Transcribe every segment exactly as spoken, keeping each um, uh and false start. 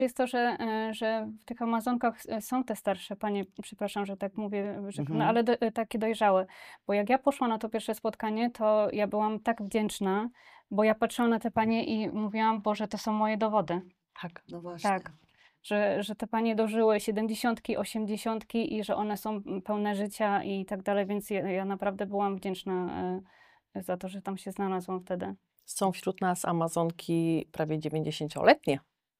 jest to, że, e, że w tych Amazonkach s są te starsze panie, przepraszam, że tak mówię, że no Mhm. ale do takie dojrzałe. Bo jak ja poszłam na to pierwsze spotkanie, to ja byłam tak wdzięczna, bo ja patrzyłam na te panie i mówiłam: „Boże, to są moje dowody”. Tak. No właśnie. Tak, że że te panie dożyły siedemdziesiątki, osiemdziesiątki i że one są, mm, pełne życia i tak dalej, więc ja ja naprawdę byłam wdzięczna, e, za to, że tam się znalazłam wtedy. Są wśród nas Amazonki prawie dziewięćdziesięcioletnie.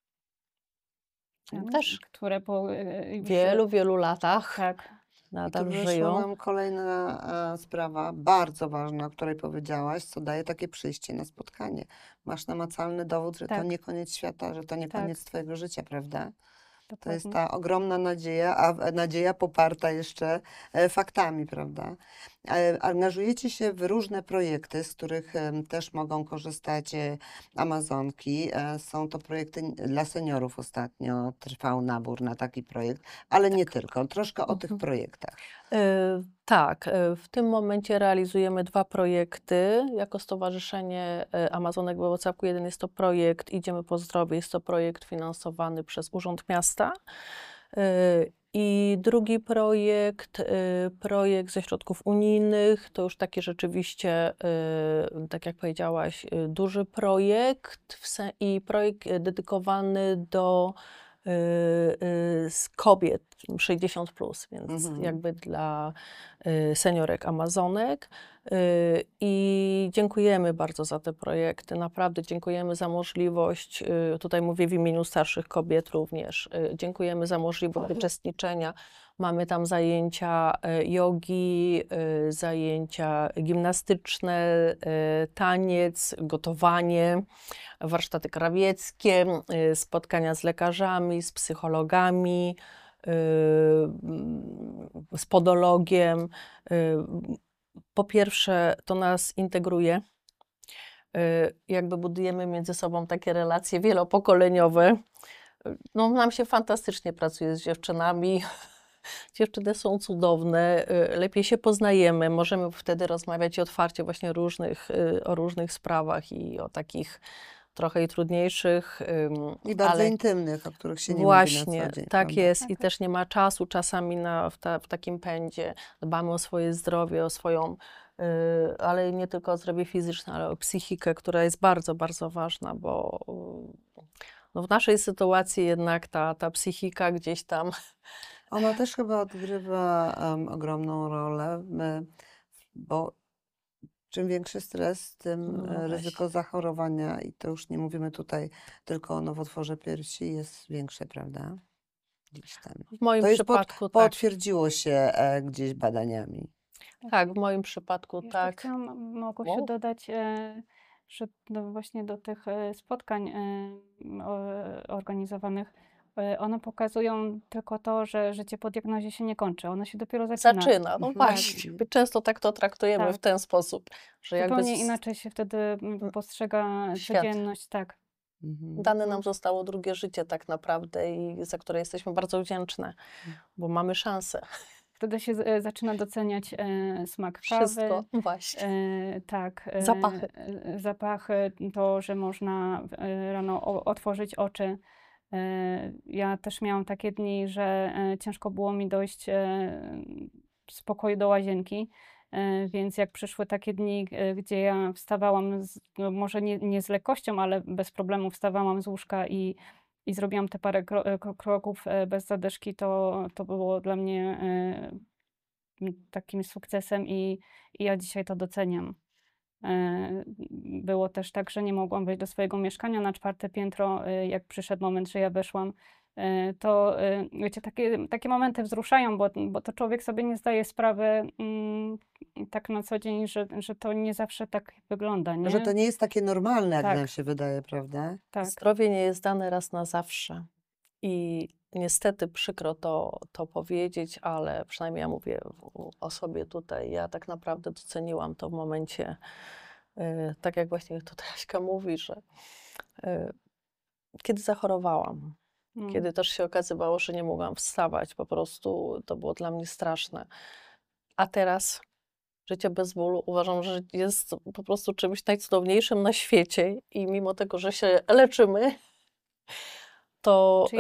Tak, Też które po, e, w już wielu, wielu latach tak. I tu nadal wyszła żyją. nam kolejna, e, sprawa, bardzo ważna, o której powiedziałaś, co daje takie przyjście na spotkanie. Masz namacalny dowód, że to Tak, nie koniec świata, że to nie tak, koniec twojego życia, prawda? To jest dokładnie. ta ogromna nadzieja, a w nadzieja poparta jeszcze, e, faktami, prawda? E, angażujecie się w różne projekty, z których, em, też mogą korzystać, e, Amazonki. E, są to projekty n dla seniorów ostatnio trwał nabór na taki projekt, ale nie tylko. Troszkę o tych Mhm. projektach. E, tak, e, w tym momencie realizujemy dwa projekty jako Stowarzyszenie, e, Amazonek we Włocławku. Jeden jest to projekt „Idziemy po zdrowie”, jest to projekt finansowany przez Urząd Miasta. E, I drugi projekt, e, projekt ze środków unijnych, to już taki rzeczywiście, e, tak jak powiedziałaś, e, duży projekt w se i projekt, e, dedykowany do, e, e, z kobiet sześćdziesiąt plus, więc Mhm. jakby dla, e, seniorek Amazonek. E, I dziękujemy bardzo za te projekty. Naprawdę dziękujemy za możliwość, e, tutaj mówię w imieniu starszych kobiet również, e, dziękujemy za możliwość uczestniczenia. Mamy tam zajęcia, e, jogi, e, zajęcia gimnastyczne, e, taniec, gotowanie, warsztaty krawieckie, e, spotkania z lekarzami, z psychologami, e, mm, z podologiem. E, po pierwsze, to nas integruje. E, jakby budujemy między sobą takie relacje wielopokoleniowe. E, no, nam się fantastycznie pracuje z dziewczynami. Dziewczyny są cudowne, e, lepiej się poznajemy, możemy wtedy rozmawiać i otwarcie właśnie różnych, e, o różnych sprawach i o takich trochę i trudniejszych, ym, I bardzo ale intymnych, o których się nie mówi na co właśnie, dzień, tak prawda? jest. Tak, I tak. też nie ma czasu czasami na w ta w takim pędzie. Dbamy o swoje zdrowie, o swoją, y, ale nie tylko o zdrowie fizyczne, ale o psychikę, która jest bardzo, bardzo ważna, bo, y, no w naszej sytuacji jednak ta ta psychika gdzieś tam Ona też chyba odgrywa, em, ogromną rolę, my bo czym większy stres, tym, no e, ryzyko właśnie. zachorowania i to już nie mówimy tutaj tylko o nowotworze piersi, jest większe, prawda? Gdzieś tam. W moim To jest pot przypadku tak. potwierdziło się, e, gdzieś badaniami. Tak. Tak, w moim przypadku Jeszcze tak. chciałam, Małgosiu, Wow. dodać, e, że do właśnie do tych, e, spotkań, e, o organizowanych, e, one pokazują tylko to, że życie po diagnozie się nie kończy, ono się dopiero zaczyna. Zaczyna, no Mhm. właśnie. My często tak to traktujemy w Tak. ten sposób, że jakby Zupełnie z inaczej się wtedy, mm, m postrzega świat. codzienność, tak. Mhm. Dane nam No. zostało drugie życie tak naprawdę i za które jesteśmy bardzo wdzięczne, bo mamy szansę. Wtedy się z e, zaczyna doceniać, e, smak kawy, Wszystko, właśnie. e, tak, e, Zapachy. e, zapachy, to, że można w e, rano o otworzyć oczy. E, ja też miałam takie dni, że, e, ciężko było mi dojść, e, z pokoju do łazienki, e, więc jak przyszły takie dni, e, gdzie ja wstawałam z no może nie nie z lekkością, ale bez problemu wstawałam z łóżka i i zrobiłam te parę kro e, kro kroków, e, bez zadyszki, to to było dla mnie, e, m, takim sukcesem i i ja dzisiaj to doceniam. E, było też tak, że nie mogłam wejść do swojego mieszkania na czwarte piętro, e, jak przyszedł moment, że ja weszłam, e, to, e, wiecie, takie takie momenty wzruszają, bo bo to człowiek sobie nie zdaje sprawy, mm, tak na co dzień, że że to nie zawsze tak wygląda, Że nie? to nie jest takie normalne, jak nam Tak, się wydaje, prawda? tak. Zdrowie nie jest dane raz na zawsze i niestety przykro to to powiedzieć, ale przynajmniej ja mówię w o sobie tutaj, ja tak naprawdę doceniłam to w momencie, y, tak jak właśnie tutaj Aśka mówi, że, y, kiedy zachorowałam, No, kiedy też się okazywało, że nie mogłam wstawać, po prostu to było dla mnie straszne. A teraz życie bez bólu uważam, że jest po prostu czymś najcudowniejszym na świecie i mimo tego, że się leczymy, to Czy